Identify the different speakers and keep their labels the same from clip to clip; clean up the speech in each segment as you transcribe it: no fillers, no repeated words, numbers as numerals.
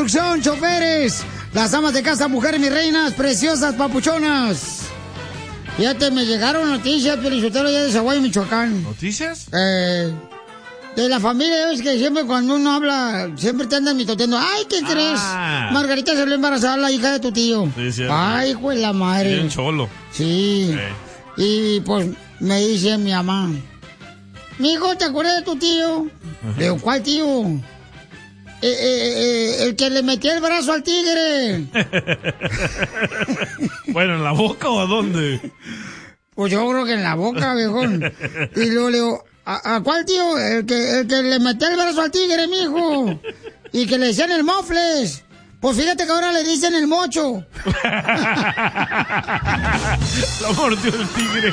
Speaker 1: construcción, choferes, las amas de casa, mujeres, mis reinas, preciosas, papuchonas. Fíjate, me llegaron noticias, Felicitero, ya de Zaguayo, Michoacán.
Speaker 2: ¿Noticias?
Speaker 1: De la familia, es que siempre cuando uno habla, siempre te andan mitoteando. Ay, ¿qué crees? Margarita se le embarazó la hija de tu tío.
Speaker 2: Sí, cierto.
Speaker 1: Ay, hijo de la madre.
Speaker 2: Bien cholo.
Speaker 1: Sí. Y pues me dice mi mamá, mijo, ¿te acuerdas de tu tío? Le digo, ¿cuál tío? El que le metió el brazo al tigre.
Speaker 2: Bueno, ¿en la boca o a dónde?
Speaker 1: Pues yo creo que en la boca, viejón. Y luego le digo, ¿a cuál tío? El que le metió el brazo al tigre, mijo. Y que le decían el mofles. Pues fíjate que ahora le dicen el mocho.
Speaker 2: Lo mordió el tigre.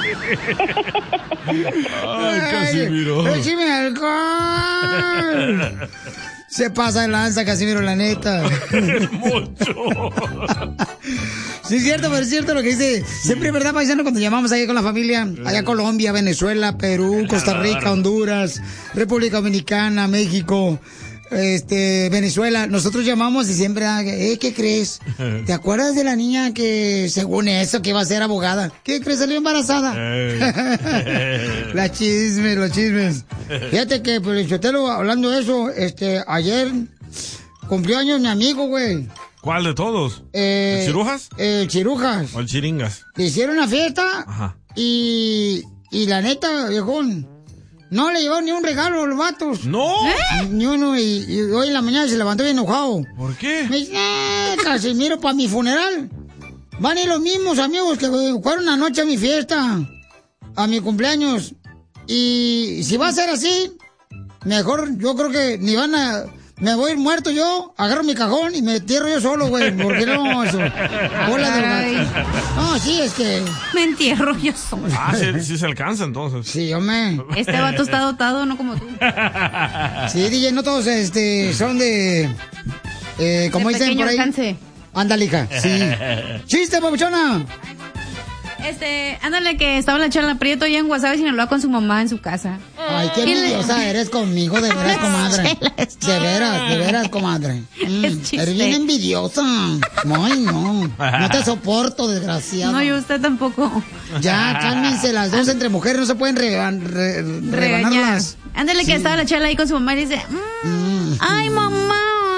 Speaker 2: Ay, Casimiro.
Speaker 1: ¡Échame alcohol! Se pasa de lanza, Casimiro, la neta.
Speaker 2: Mucho.
Speaker 1: Sí, es cierto, pero es cierto lo que dice. Siempre es verdad, paisano, cuando llamamos allá con la familia, allá Colombia, Venezuela, Perú, Costa Rica, Honduras, República Dominicana, México, Venezuela, nosotros llamamos y siempre, ¿qué crees? ¿Te acuerdas de la niña que, según eso, que iba a ser abogada? ¿Qué crees? Salió embarazada. Los chismes. Fíjate que, pues, Chotelo, hablando de eso, ayer cumplió años mi amigo, güey.
Speaker 2: ¿Cuál de todos? ¿El Cirujas?
Speaker 1: El Cirujas.
Speaker 2: ¿O el Chiringas?
Speaker 1: Le hicieron una fiesta.
Speaker 2: Ajá.
Speaker 1: Y la neta, viejón, no le llevaron ni un regalo a los vatos.
Speaker 2: ¿No?
Speaker 1: Ni uno, y hoy en la mañana se levantó bien enojado.
Speaker 2: ¿Por qué?
Speaker 1: Me dice, Casimiro, para mi funeral van a ir los mismos amigos que fueron anoche a mi fiesta, a mi cumpleaños. Y si va a ser así, mejor yo creo que ni van a... Me voy a ir muerto yo, agarro mi cajón y me entierro yo solo, güey. Porque no, eso. Bola de... No, sí, es que...
Speaker 3: Me entierro yo solo.
Speaker 2: Sí se alcanza entonces.
Speaker 1: Sí, hombre.
Speaker 3: Este vato está dotado, no como tú.
Speaker 1: Sí, DJ, no todos son de... como
Speaker 3: de
Speaker 1: dicen por ahí.
Speaker 3: Alcance.
Speaker 1: Ándale, hija, sí. ¡Chiste, papuchona!
Speaker 3: Ándale, que estaba la Chela Prieto allá en Guasave, Sinaloa, con su mamá en su casa.
Speaker 1: Ay, qué envidiosa eres conmigo, de veras, comadre. De veras, comadre. Eres bien envidiosa. Ay, no. No te soporto, desgraciado.
Speaker 3: No, yo usted tampoco.
Speaker 1: Ya, cálmense las dos entre mujeres, no se pueden regañarlas.
Speaker 3: Ándale, que estaba la Chela ahí con su mamá y dice, ay, mamá.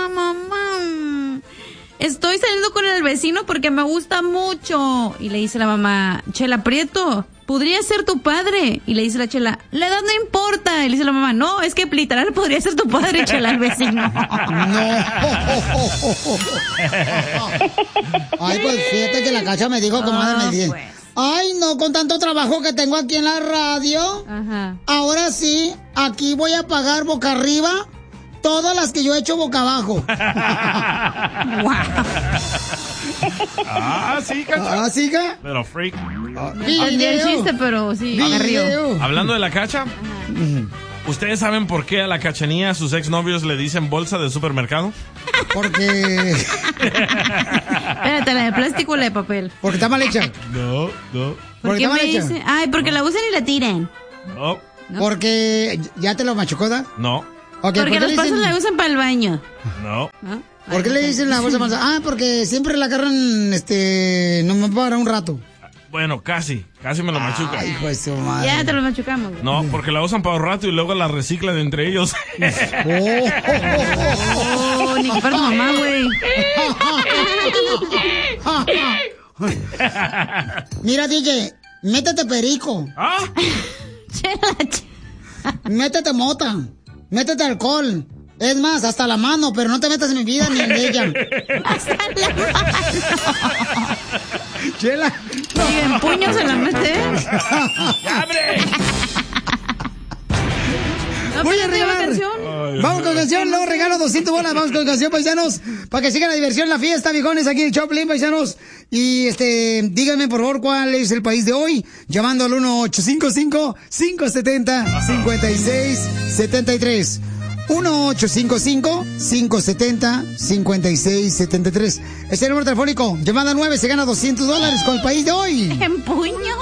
Speaker 3: Estoy saliendo con el vecino porque me gusta mucho. Y le dice la mamá, Chela Prieto, podría ser tu padre. Y le dice la Chela, la edad no importa. Y le dice la mamá, no, es que literal podría ser tu padre, Chela, el vecino.
Speaker 1: No. Ay, pues fíjate que la Cacha me dijo, comadre, me dice, pues. Ay, no, con tanto trabajo que tengo aquí en la radio. Ajá. Ahora sí, aquí voy a pagar boca arriba todas las que yo he hecho boca abajo.
Speaker 2: Sí, Cacha.
Speaker 1: ¿Sí, Cacha?
Speaker 2: Pero freak.
Speaker 3: Entendí el chiste, pero sí, me río.
Speaker 2: Hablando de la Cacha, ¿ustedes saben por qué a la Cachanía a sus exnovios le dicen bolsa de supermercado?
Speaker 1: Porque...
Speaker 3: Espérate, ¿la de plástico o la de papel?
Speaker 1: Porque está mal hecha.
Speaker 2: No.
Speaker 3: ¿Por qué me dicen? Ay, porque la usan y la tiran.
Speaker 2: No.
Speaker 1: Porque... ¿Ya te lo machucó, da?
Speaker 2: No.
Speaker 1: Okay,
Speaker 3: porque los pasos la usan para el baño.
Speaker 2: No.
Speaker 1: ¿Por qué le dicen la bolsa más? Porque siempre la agarran, nomás para un rato.
Speaker 2: Bueno, casi me lo machuca.
Speaker 1: Ay, hijo de su madre.
Speaker 3: Ya te lo machucamos. Güey.
Speaker 2: No, porque la usan para un rato y luego la reciclan entre ellos.
Speaker 3: Ni que fuera tu mamá, güey.
Speaker 1: Mira, DJ, métete perico. Métete mota. Métete alcohol. Es más, hasta la mano, pero no te metas en mi vida ni en ella.
Speaker 3: Hasta la mano.
Speaker 1: Chela.
Speaker 3: No. Y en puño se la mete.
Speaker 2: ¡Abre!
Speaker 1: Voy a regalar canción. Vamos con canción, luego regalo 200 bolas. Vamos con canción, paisanos, para que siga la diversión, la fiesta, viejones, aquí en Choplin, paisanos. Y díganme por favor cuál es el país de hoy, llamando al 1-855-570-5673. 1-855-570-5673. Es el número telefónico. Llamada 9 se gana $200 con el país de hoy.
Speaker 3: En puño.